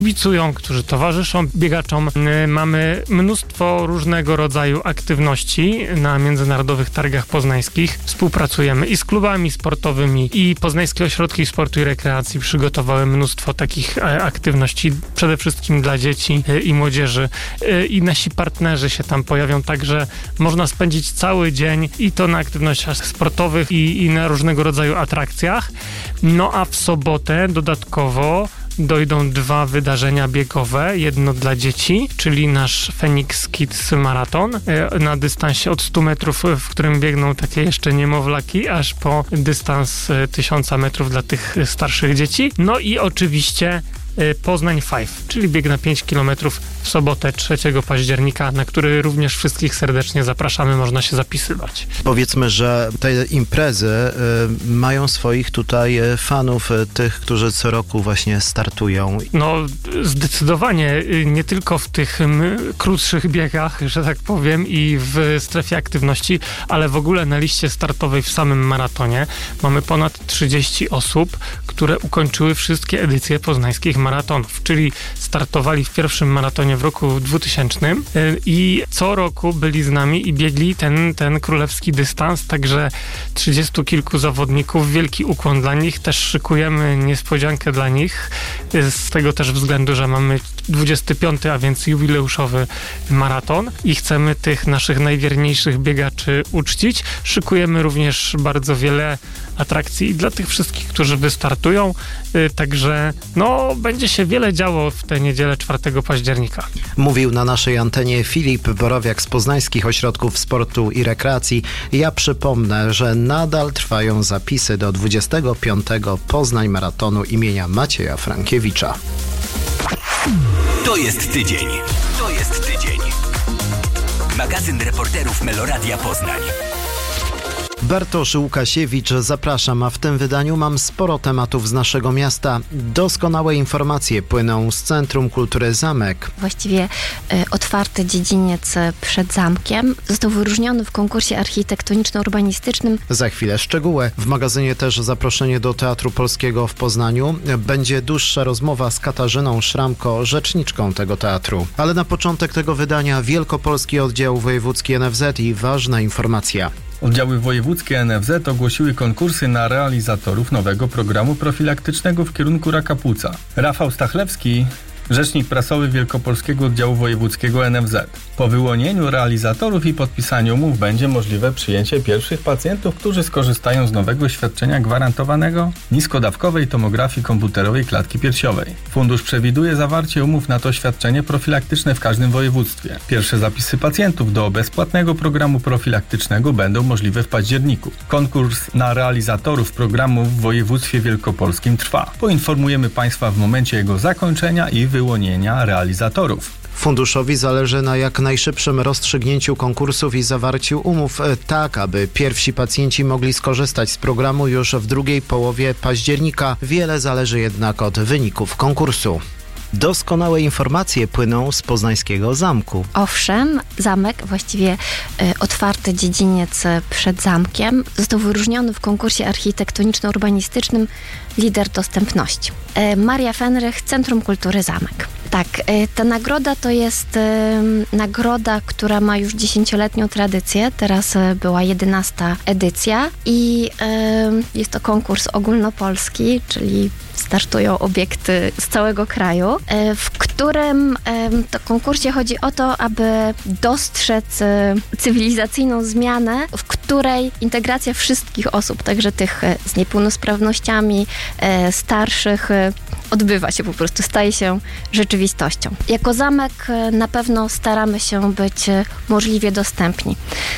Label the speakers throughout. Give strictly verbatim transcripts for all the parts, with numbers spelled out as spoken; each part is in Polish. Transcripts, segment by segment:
Speaker 1: kibicują, którzy towarzyszą biegaczom. Mamy mnóstwo różnego rodzaju aktywności na międzynarodowych targach poznańskich. Współpracujemy i z klubami sportowymi, i Poznańskie Ośrodki Sportu i Rekreacji przygotowały mnóstwo takich aktywności, przede wszystkim dla dzieci i młodzieży. I nasi partnerzy się tam pojawią, także można spędzić cały dzień i to na aktywnościach sportowych i, i na różnego rodzaju atrakcjach. No a w sobotę dodatkowo dojdą dwa wydarzenia biegowe. Jedno dla dzieci, czyli nasz Phoenix Kids Marathon na dystansie od stu metrów, w którym biegną takie jeszcze niemowlaki, aż po dystans tysiąca metrów dla tych starszych dzieci. No i oczywiście Poznań Five, czyli bieg na pięć kilometrów w sobotę trzeciego października, na który również wszystkich serdecznie zapraszamy, można się zapisywać.
Speaker 2: Powiedzmy, że te imprezy y, mają swoich tutaj fanów, y, tych, którzy co roku właśnie startują.
Speaker 1: No zdecydowanie, nie tylko w tych m, krótszych biegach, że tak powiem, i w strefie aktywności, ale w ogóle na liście startowej w samym maratonie mamy ponad trzydzieści osób, które ukończyły wszystkie edycje poznańskich maratonów, czyli startowali w pierwszym maratonie w roku dwutysięcznym i co roku byli z nami i biegli ten, ten królewski dystans, także trzydziestu kilku zawodników, wielki ukłon dla nich, też szykujemy niespodziankę dla nich, z tego też względu, że mamy dwudziesty piąty, a więc jubileuszowy maraton i chcemy tych naszych najwierniejszych biegaczy uczcić. Szykujemy również bardzo wiele atrakcji i dla tych wszystkich, którzy wystartują, także no będzie się wiele działo w tę niedzielę czwartego października.
Speaker 2: Mówił na naszej antenie Filip Borowiak z Poznańskich Ośrodków Sportu i Rekreacji. Ja przypomnę, że nadal trwają zapisy do dwudziestego piątego Poznań Maratonu imienia Macieja Frankiewicza.
Speaker 3: To jest tydzień. To jest tydzień. Magazyn reporterów Meloradia Poznań.
Speaker 2: Bartosz Łukasiewicz, zapraszam, a w tym wydaniu mam sporo tematów z naszego miasta. Doskonałe informacje płyną z Centrum Kultury Zamek.
Speaker 4: Właściwie y, otwarty dziedziniec przed zamkiem został wyróżniony w konkursie architektoniczno-urbanistycznym.
Speaker 2: Za chwilę szczegóły. W magazynie też zaproszenie do Teatru Polskiego w Poznaniu. Będzie dłuższa rozmowa z Katarzyną Szramko, rzeczniczką tego teatru. Ale na początek tego wydania Wielkopolski Oddział Wojewódzki N F Z i ważna informacja.
Speaker 5: Oddziały wojewódzkie N F Z ogłosiły konkursy na realizatorów nowego programu profilaktycznego w kierunku raka płuca. Rafał Stachlewski, rzecznik prasowy Wielkopolskiego Oddziału Wojewódzkiego N F Z. Po wyłonieniu realizatorów i podpisaniu umów będzie możliwe przyjęcie pierwszych pacjentów, którzy skorzystają z nowego świadczenia gwarantowanego niskodawkowej tomografii komputerowej klatki piersiowej. Fundusz przewiduje zawarcie umów na to świadczenie profilaktyczne w każdym województwie. Pierwsze zapisy pacjentów do bezpłatnego programu profilaktycznego będą możliwe w październiku. Konkurs na realizatorów programu w województwie wielkopolskim trwa. Poinformujemy Państwa w momencie jego zakończenia i wyłonienia realizatorów.
Speaker 2: Funduszowi zależy na jak najszybszym rozstrzygnięciu konkursów i zawarciu umów, tak aby pierwsi pacjenci mogli skorzystać z programu już w drugiej połowie października. Wiele zależy jednak od wyników konkursu. Doskonałe informacje płyną z poznańskiego zamku.
Speaker 4: Owszem, zamek, właściwie y, otwarty dziedziniec przed zamkiem, został wyróżniony w konkursie architektoniczno-urbanistycznym Lider Dostępności. Y, Maria Fenrych, Centrum Kultury Zamek. Tak, y, ta nagroda to jest y, nagroda, która ma już dziesięcioletnią tradycję. Teraz y, była jedenasta edycja i y, jest to konkurs ogólnopolski, czyli startują obiekty z całego kraju, w którym to konkursie chodzi o to, aby dostrzec cywilizacyjną zmianę, w której integracja wszystkich osób, także tych z niepełnosprawnościami, starszych, odbywa się po prostu, staje się rzeczywistością. Jako zamek na pewno staramy się być możliwie dostępni.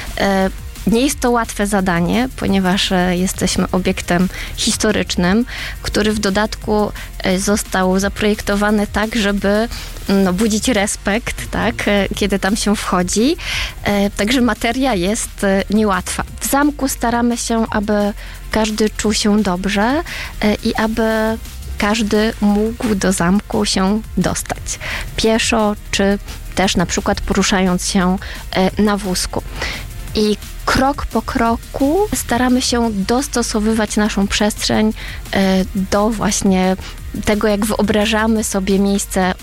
Speaker 4: Nie jest to łatwe zadanie, ponieważ jesteśmy obiektem historycznym, który w dodatku został zaprojektowany tak, żeby no, budzić respekt, tak, kiedy tam się wchodzi. Także materia jest niełatwa. W zamku staramy się, aby każdy czuł się dobrze i aby każdy mógł do zamku się dostać. Pieszo, czy też na przykład poruszając się na wózku. I krok po kroku staramy się dostosowywać naszą przestrzeń do właśnie tego, jak wyobrażamy sobie miejsce